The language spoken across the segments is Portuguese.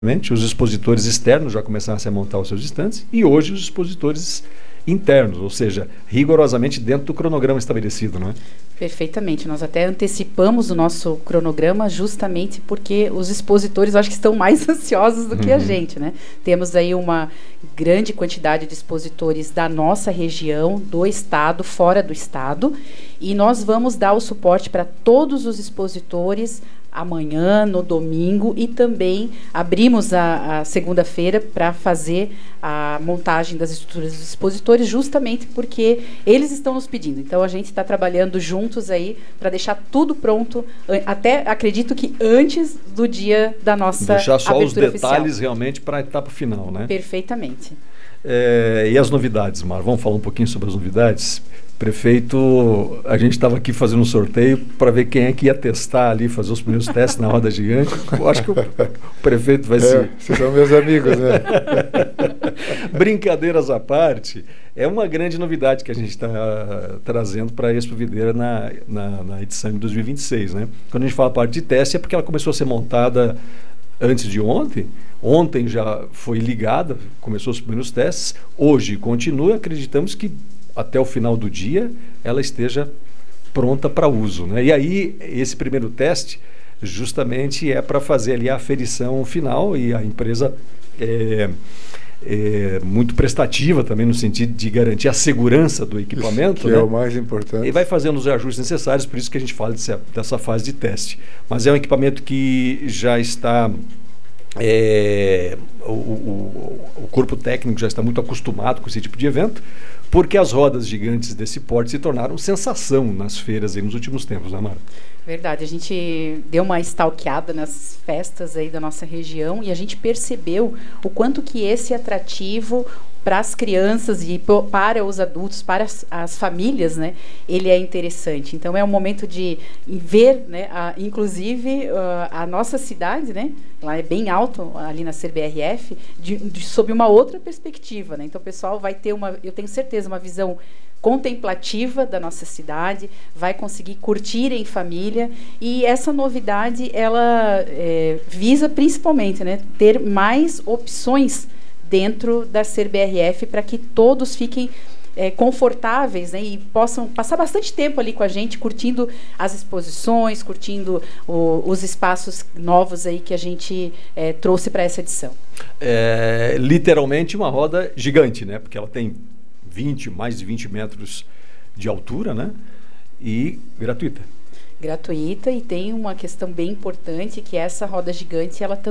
Os expositores externos já começaram a montar os seus estandes e hoje os expositores internos, ou seja, rigorosamente dentro do cronograma estabelecido, não é? Perfeitamente. Nós até antecipamos o nosso cronograma justamente porque os expositores, eu acho que estão mais ansiosos do que a gente, né? Temos aí uma grande quantidade de expositores da nossa região, do estado, fora do estado, e nós vamos dar o suporte para todos os expositores amanhã, no domingo, e também abrimos a segunda-feira para fazer a montagem das estruturas dos expositores, justamente porque eles estão nos pedindo. Então, a gente está trabalhando juntos aí para deixar tudo pronto, até acredito que antes do dia da nossa deixar só os detalhes oficial. Realmente para a etapa final, né? Perfeitamente. E as novidades, Mara? Vamos falar um pouquinho sobre as novidades? Prefeito, a gente estava aqui fazendo um sorteio para ver quem é que ia testar ali, fazer os primeiros testes na roda gigante. Eu acho que o prefeito vai ser... Vocês são meus amigos, né? Brincadeiras à parte, é uma grande novidade que a gente está trazendo para a Expo Videira na edição de 2026, né? Quando a gente fala parte de teste, é porque ela começou a ser montada antes de ontem. Ontem já foi ligada, começou os primeiros testes. Hoje continua, acreditamos que até o final do dia ela esteja pronta para uso, né? E aí, esse primeiro teste justamente é para fazer ali a aferição final, e a empresa é muito prestativa também no sentido de garantir a segurança do equipamento, que né? É o mais importante. E vai fazendo os ajustes necessários, por isso que a gente fala dessa fase de teste. Mas é um equipamento que já está... o corpo técnico já está muito acostumado com esse tipo de evento, porque as rodas gigantes desse porte se tornaram sensação nas feiras aí nos últimos tempos, né, Mara? Verdade, a gente deu uma stalkeada nas festas aí da nossa região e a gente percebeu o quanto que esse atrativo para as crianças e para os adultos, para as famílias, né, ele é interessante. Então, é um momento de ver, né, inclusive, a nossa cidade, né, lá é bem alto, ali na CBRF, sob uma outra perspectiva, né? Então, o pessoal vai ter eu tenho certeza, uma visão contemplativa da nossa cidade, vai conseguir curtir em família, e essa novidade, ela visa principalmente, né, ter mais opções dentro da CBRF para que todos fiquem confortáveis, né, e possam passar bastante tempo ali com a gente, curtindo as exposições, curtindo os espaços novos aí que a gente trouxe para essa edição. Literalmente uma roda gigante, né? Porque ela tem mais de 20 metros de altura, né? E gratuita. Gratuita, e tem uma questão bem importante, que essa roda gigante, ela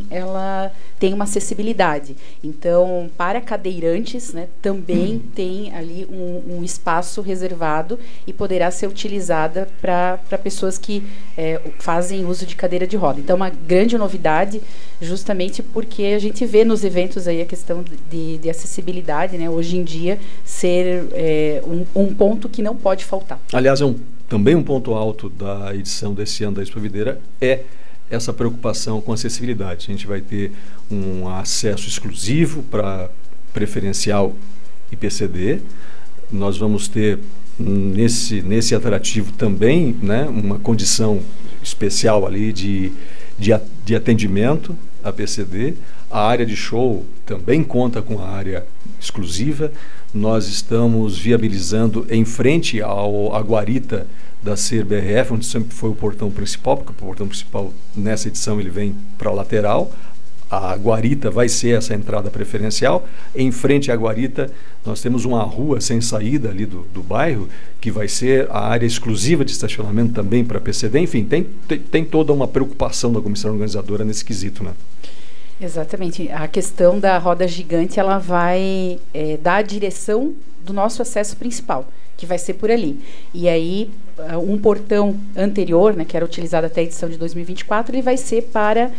tem uma acessibilidade. Então, para cadeirantes, né, também tem ali um espaço reservado e poderá ser utilizada para pessoas que fazem uso de cadeira de roda. Então, uma grande novidade, justamente porque a gente vê nos eventos aí a questão de acessibilidade, né, hoje em dia, ser um ponto que não pode faltar. Aliás, também um ponto alto da edição desse ano da Expo Videira é essa preocupação com acessibilidade. A gente vai ter um acesso exclusivo para preferencial IPCD. Nós vamos ter nesse atrativo também, né, uma condição especial ali de atendimento a PCD. A área de show também conta com a área exclusiva. Nós estamos viabilizando em frente à guarita da CBRF, onde sempre foi o portão principal, porque o portão principal nessa edição ele vem para a lateral. A guarita vai ser essa entrada preferencial. Em frente à guarita, nós temos uma rua sem saída ali do bairro, que vai ser a área exclusiva de estacionamento também para PCD. Enfim, tem toda uma preocupação da comissão organizadora nesse quesito, né? Exatamente. A questão da roda gigante, ela vai dar a direção do nosso acesso principal, que vai ser por ali. E aí, um portão anterior, né, que era utilizado até a edição de 2024, ele vai ser para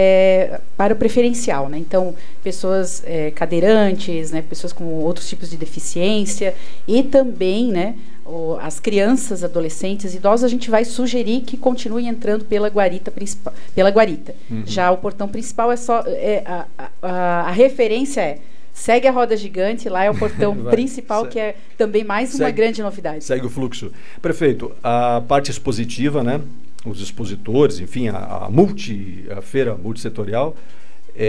o preferencial, né? Então, pessoas cadeirantes, né, pessoas com outros tipos de deficiência, e também, né, as crianças, adolescentes, idosos, a gente vai sugerir que continuem entrando pela guarita principal, pela guarita. Já o portão principal a referência segue a roda gigante, lá é o portão principal, que é também mais uma grande novidade. Segue o fluxo. Prefeito, a parte expositiva, né, os expositores, enfim, a feira multissetorial,